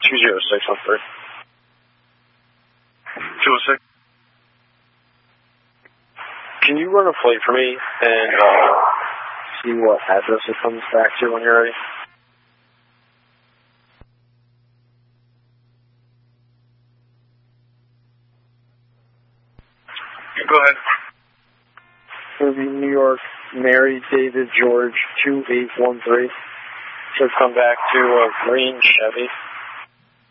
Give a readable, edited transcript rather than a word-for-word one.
20613. 206. Can you run a plate for me and see what address it comes back to when you're ready? Go ahead. It'll be New York, Mary, David, George, 2813. Should come back to a green Chevy.